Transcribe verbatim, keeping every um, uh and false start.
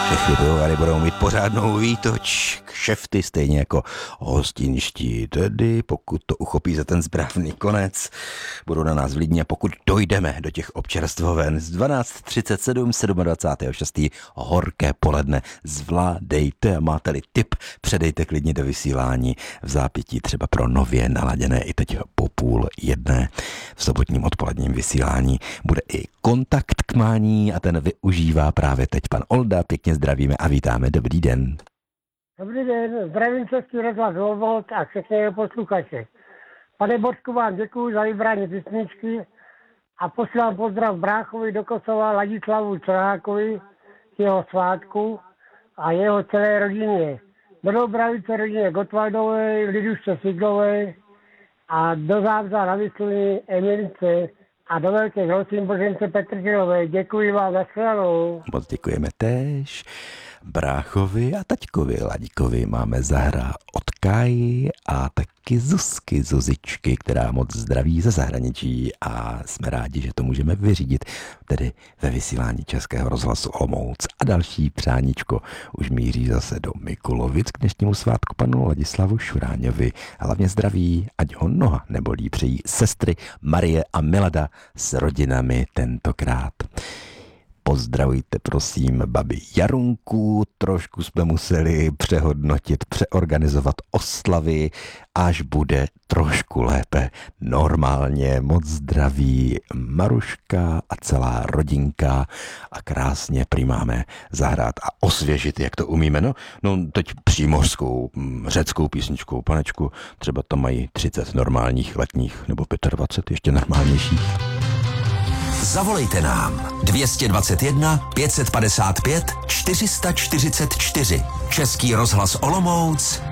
Všechny pivovary budou mít pořádnou výtoč, kšefty stejně jako hostinští, tedy pokud to uchopí za ten správný konec, budou na nás vlídní a pokud dojdeme do těch občerstvoven z dvanáct třicet sedm dvacátého šestého horké poledne, zvládejte a máte-li tip, předejte klidně do vysílání v zápětí třeba pro nově naladěné i teď po půl jedné v sobotním odpoledním vysílání. Bude i kontakt k mání a ten využívá právě teď pan Olda. Pěkně zdravíme a vítáme. Dobrý den. Dobrý den, zdravím Český rozhlas Olomouc a všechny jeho posluchače. Pane Bořku, vám děkuji za vybrání písničky a posílám pozdrav bráchovi do Kosova Ladislavu Čerhákovi k jeho svátku a jeho celé rodině. Do Dobravice rodině Gottwaldové, Lidušce Siglové a do Zábřa na Vysluni Emilice a do Velké Hrosím Božence Petrčilové. Děkuji vám, nashledanou. Moc děkujeme též. Bráchovi a taťkovi Ladíkovi máme zahrát od Káji a taky Zuzky Zuzičky, která moc zdraví ze zahraničí a jsme rádi, že to můžeme vyřídit tedy ve vysílání Českého rozhlasu Olomouc. A další přáníčko už míří zase do Mikulovic k dnešnímu svátku panu Ladislavu Šuráňovi. Hlavně zdraví, ať ho noha nebolí, přejí sestry Marie a Milada s rodinami tentokrát. Pozdravujte prosím babi Jarunku, trošku jsme museli přehodnotit, přeorganizovat oslavy, až bude trošku lépe normálně. Moc zdraví Maruška a celá rodinka a krásně prý máme zahrát a osvěžit, jak to umíme. No, no teď přímořskou, řeckou písničkou, panečku, třeba tam mají třicet normálních letních nebo dvacet pět ještě normálnějších. Zavolejte nám dvě stě dvacet jedna pět set padesát pět čtyři sta čtyřicet čtyři. Český rozhlas Olomouc.